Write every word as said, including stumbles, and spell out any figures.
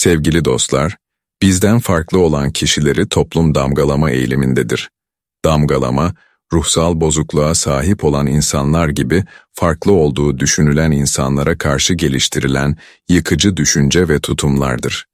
Sevgili dostlar, bizden farklı olan kişileri toplum damgalama eğilimindedir. Damgalama, ruhsal bozukluğa sahip olan insanlar gibi farklı olduğu düşünülen insanlara karşı geliştirilen yıkıcı düşünce ve tutumlardır.